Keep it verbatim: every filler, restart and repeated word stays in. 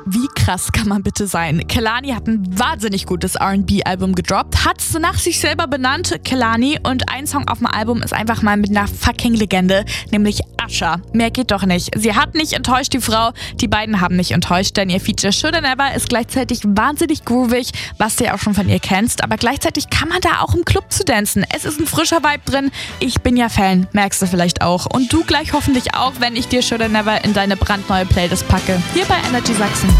Wie krass kann man bitte sein? Kehlani hat ein wahnsinnig gutes R and B-Album gedroppt, hat es nach sich selber benannt, Kehlani, und ein Song auf dem Album ist einfach mal mit einer fucking Legende, nämlich Usher. Mehr geht doch nicht. Sie hat nicht enttäuscht, die Frau. Die beiden haben nicht enttäuscht, denn ihr Feature Shoulda Never ist gleichzeitig wahnsinnig groovig, was du ja auch schon von ihr kennst, aber gleichzeitig kann man da auch im Club zu tanzen. Es ist ein frischer Vibe drin. Ich bin ja Fan, merkst du vielleicht auch. Und du gleich hoffentlich auch, wenn ich dir Shoulda Never in deine brandneue Playlist packe. Hier bei Energy Sachsen.